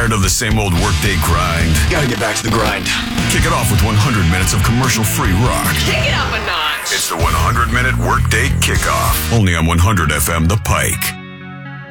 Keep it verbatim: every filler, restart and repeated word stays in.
Tired of the same old workday grind? Gotta get back to the grind. Kick it off with one hundred minutes of commercial-free rock. Kick it up a notch. It's the one hundred minute Workday Kickoff. Only on one hundred F M The Pike.